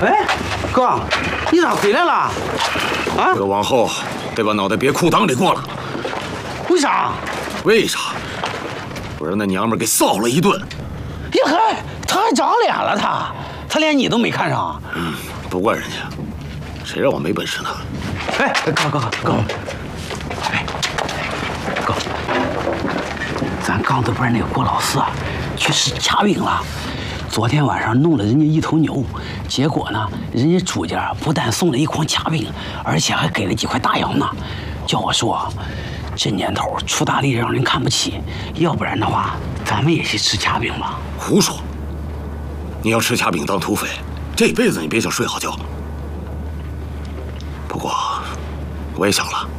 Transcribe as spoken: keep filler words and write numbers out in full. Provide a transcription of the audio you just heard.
哎，哥，你咋回来了？啊？ 这个往后得把脑袋别裤裆里过了。 为啥？ 为啥？我让那娘们给臊了一顿。 呀嗨，他还长脸了，他，他连你都没看上。 嗯，不怪人家，谁让我没本事呢？ 哎，哥哥哥哥，哎，哥，咱刚子班那个郭老四啊，去吃掐饼了。昨天晚上弄了人家一头牛，结果呢，人家主家不但送了一筐掐饼，而且还给了几块大洋呢。叫我说，这年头出大力让人看不起，要不然的话，咱们也去吃掐饼吧。 胡说！你要吃掐饼当土匪，这辈子你别想睡好觉。不过，我也想了，